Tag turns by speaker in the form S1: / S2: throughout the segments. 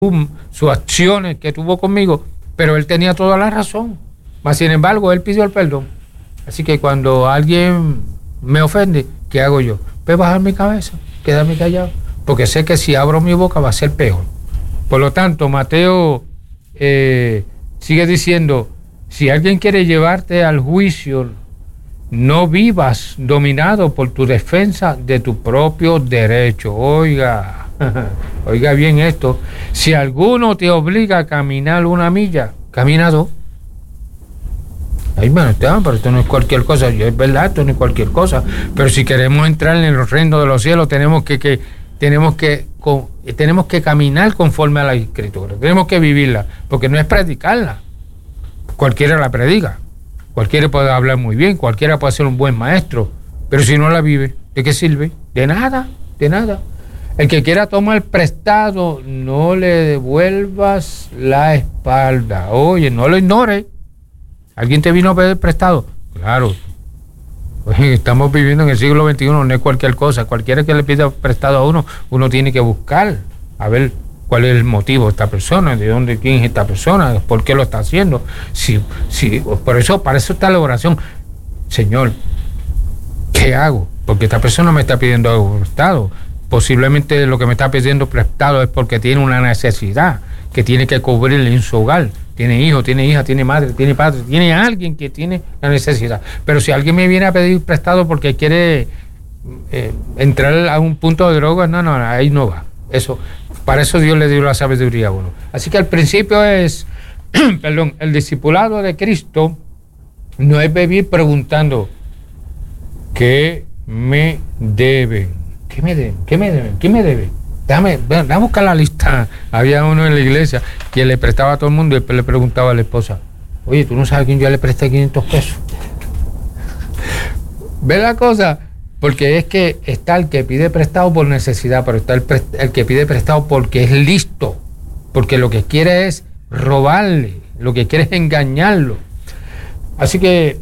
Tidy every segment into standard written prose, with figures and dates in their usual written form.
S1: sus acciones que tuvo conmigo, pero él tenía toda la razón. Mas, sin embargo, él pidió el perdón. Así que cuando alguien me ofende, ¿qué hago yo? Pues bajar mi cabeza, quedarme callado, porque sé que si abro mi boca va a ser peor. Por lo tanto, Mateo sigue diciendo, si alguien quiere llevarte al juicio, no vivas dominado por tu defensa de tu propio derecho. Oiga, oiga bien esto. Si alguno te obliga a caminar 1 milla, camina 2. Ay, bueno, pero esto no es cualquier cosa. Es verdad, esto no es cualquier cosa. Pero si queremos entrar en el reino de los cielos, tenemos que caminar conforme a la Escritura. Tenemos que vivirla, porque no es predicarla. Cualquiera la predica. Cualquiera puede hablar muy bien, cualquiera puede ser un buen maestro, pero si no la vive, ¿de qué sirve? De nada, de nada. El que quiera tomar prestado, no le devuelvas la espalda. Oye, no lo ignores. ¿Alguien te vino a pedir prestado? Claro. Oye, estamos viviendo en el siglo XXI, no es cualquier cosa. Cualquiera que le pida prestado a uno tiene que buscar, a ver cuál es el motivo de esta persona, de dónde, quién es esta persona, por qué lo está haciendo. Sí, para eso está la oración. Señor, ¿qué hago? Porque esta persona me está pidiendo algo prestado. Posiblemente lo que me está pidiendo prestado es porque tiene una necesidad que tiene que cubrir en su hogar. Tiene hijo, tiene hija, tiene madre, tiene padre, tiene alguien que tiene la necesidad. Pero si alguien me viene a pedir prestado porque quiere entrar a un punto de droga, no, ahí no va. Para eso Dios le dio la sabiduría a uno. Así que al principio es, el discipulado de Cristo no es vivir preguntando, ¿qué me deben? ¿Qué me deben? ¿Qué me deben? ¿Qué me deben? Déjame buscar la lista. Había uno en la iglesia que le prestaba a todo el mundo y después le preguntaba a la esposa, oye, ¿tú no sabes a quién yo le presté 500 pesos? ¿Ve la cosa? Porque es que está el que pide prestado por necesidad, pero está el que pide prestado porque es listo, porque lo que quiere es robarle, lo que quiere es engañarlo. Así que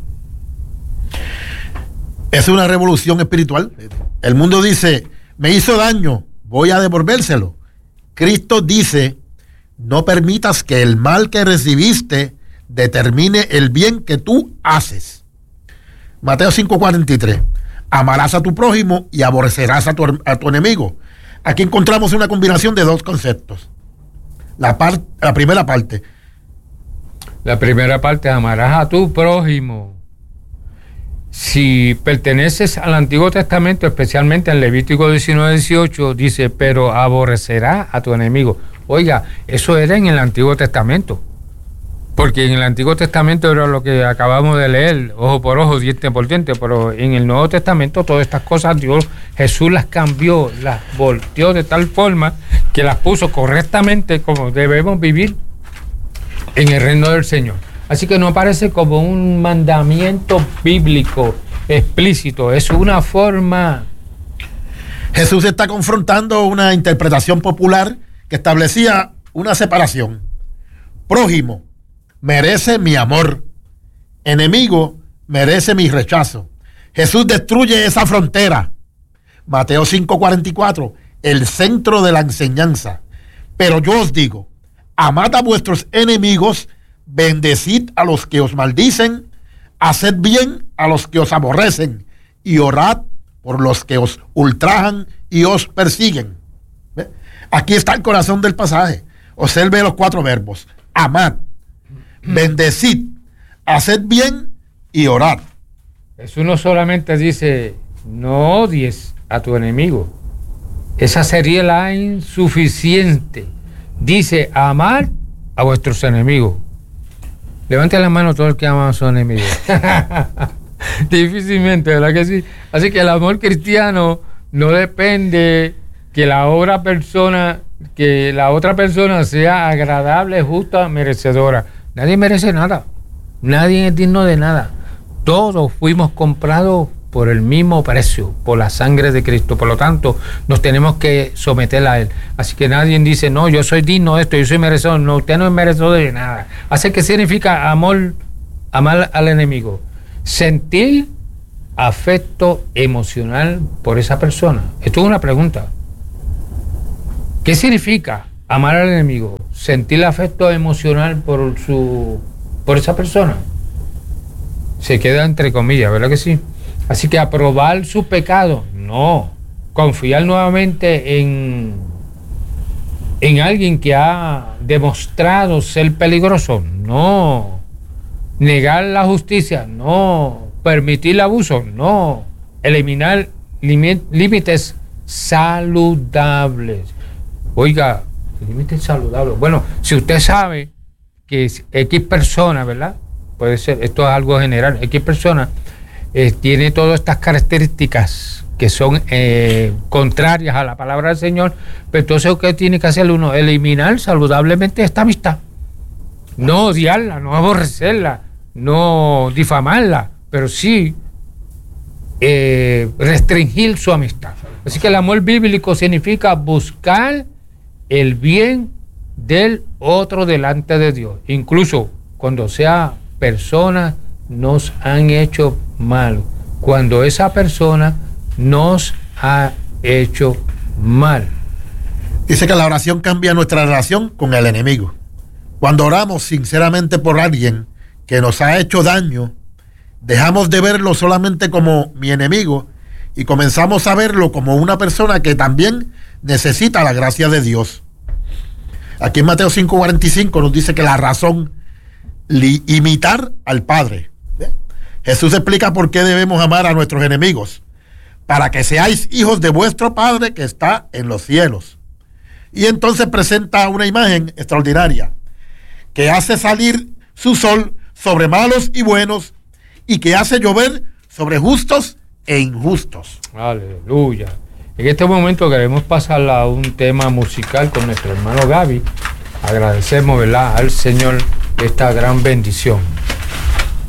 S2: es una revolución espiritual. El mundo dice, me hizo daño, voy a devolvérselo. Cristo dice, no permitas que el mal que recibiste determine el bien que tú haces. Mateo 5:43. Amarás a tu prójimo y aborrecerás a tu enemigo. Aquí encontramos una combinación de dos conceptos. La primera parte.
S1: La primera parte, amarás a tu prójimo. Si perteneces al Antiguo Testamento, especialmente en Levítico 19:18, dice, pero aborrecerás a tu enemigo. Oiga, eso era en el Antiguo Testamento. Porque en el Antiguo Testamento era lo que acabamos de leer, ojo por ojo, diente por diente, pero en el Nuevo Testamento todas estas cosas Jesús las cambió, las volteó de tal forma que las puso correctamente como debemos vivir en el reino del Señor. Así que no aparece como un mandamiento bíblico explícito, es una forma.
S2: Jesús está confrontando una interpretación popular que establecía una separación. Prójimo merece mi amor, enemigo merece mi rechazo. Jesús destruye esa frontera. Mateo 5:44, el centro de la enseñanza. Pero yo os digo, amad a vuestros enemigos, bendecid a los que os maldicen, haced bien a los que os aborrecen y orad por los que os ultrajan y os persiguen. ¿Ve? Aquí está el corazón del pasaje. Observe los 4 verbos: amad, bendecid, haced bien y orad.
S1: Eso no solamente dice no odies a tu enemigo, esa sería la insuficiente. Dice amar a vuestros enemigos. Levanten la mano todo el que ama a su enemigo. Difícilmente, ¿verdad que sí? Así que el amor cristiano no depende que la otra persona sea agradable, justa, merecedora. Nadie merece nada. Nadie es digno de nada. Todos fuimos comprados por el mismo precio, por la sangre de Cristo. Por lo tanto, nos tenemos que someter a Él. Así que nadie dice, no, yo soy digno de esto, yo soy merecedor. No, usted no es merecedor de nada. Así que significa amar al enemigo. Sentir afecto emocional por esa persona. Esto es una pregunta. ¿Qué significa amar al enemigo, sentir afecto emocional por esa persona, se queda entre comillas, ¿verdad que sí? Así que aprobar su pecado, no. Confiar nuevamente en alguien que ha demostrado ser peligroso, no. Negar la justicia, no. Permitir el abuso, no. Eliminar límites saludables. Oiga, límites saludables. Bueno, si usted sabe que X persona, ¿verdad? Puede ser, esto es algo general, X persona tiene todas estas características que son contrarias a la palabra del Señor, pero entonces ¿qué tiene que hacer uno? Eliminar saludablemente esta amistad. No odiarla, no aborrecerla, no difamarla, pero sí restringir su amistad. Así que el amor bíblico significa buscar el bien del otro delante de Dios, incluso cuando sea personas nos han hecho mal, cuando esa persona nos ha hecho mal.
S2: Dice que la oración cambia nuestra relación con el enemigo. Cuando oramos sinceramente por alguien que nos ha hecho daño, dejamos de verlo solamente como mi enemigo y comenzamos a verlo como una persona que también necesita la gracia de Dios. Aquí en Mateo 5:45 nos dice que la razón, imitar al Padre. Jesús explica por qué debemos amar a nuestros enemigos, para que seáis hijos de vuestro Padre que está en los cielos. Y entonces presenta una imagen extraordinaria, que hace salir su sol sobre malos y buenos, y que hace llover sobre justos e injustos.
S1: Aleluya. En este momento queremos pasar a un tema musical con nuestro hermano Gaby. Agradecemos, ¿verdad?, al Señor esta gran bendición.